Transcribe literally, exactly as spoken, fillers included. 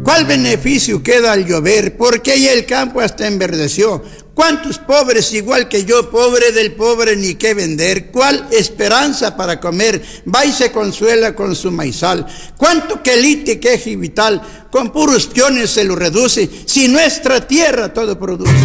¿Cuál beneficio queda al llover? Porque ya el campo hasta enverdeció. ¿Cuántos pobres igual que yo, pobre del pobre ni qué vender? ¿Cuál esperanza para comer? Va y se consuela con su maizal. ¿Cuánto quelite, queje vital? Con puros piones se lo reduce, si nuestra tierra todo produce.